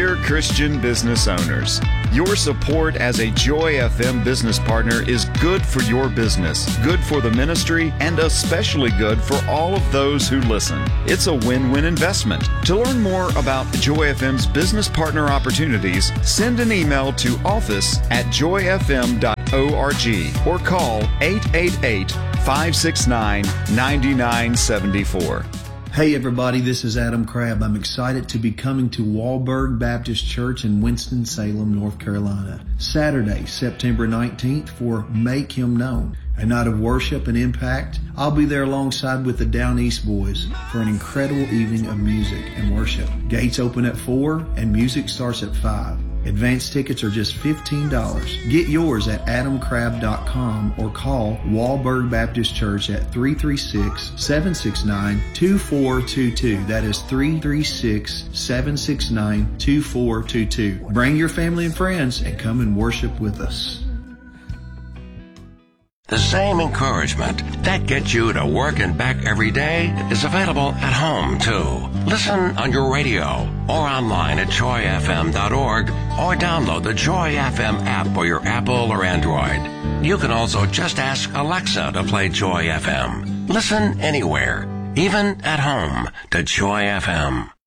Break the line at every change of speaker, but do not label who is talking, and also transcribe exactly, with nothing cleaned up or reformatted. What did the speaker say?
Dear Christian business owners, your support as a Joy F M business partner is good for your business, good for the ministry, and especially good for all of those who listen. It's a win-win investment. To learn more about Joy F M's business partner opportunities, send an email to office at joy f m dot org or call eight eight eight, five six nine, nine nine seven four.
Hey everybody, this is Adam Crabb. I'm excited to be coming to Wahlberg Baptist Church in Winston-Salem, North Carolina, Saturday, September nineteenth for Make Him Known, a night of worship and impact. I'll be there alongside with the Down East Boys for an incredible evening of music and worship. Gates open at four and music starts at five. Advance tickets are just fifteen dollars. Get yours at adam crabb dot com or call Wahlberg Baptist Church at three three six, seven six nine, two four two two. That is three three six, seven six nine, two four two two. Bring your family and friends and come and worship with us.
The same encouragement that gets you to work and back every day is available at home, too. Listen on your radio or online at joy f m dot org or download the Joy F M app for your Apple or Android. You can also just ask Alexa to play Joy F M. Listen anywhere, even at home, to Joy F M.